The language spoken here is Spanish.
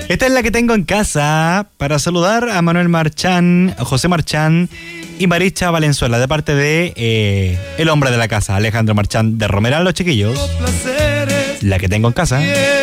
Esta es la que tengo en casa para saludar a Manuel Marchán, José Marchán y Maricha Valenzuela, de parte de el hombre de la casa, Alejandro Marchán de Romerán, los chiquillos. La que tengo en casa.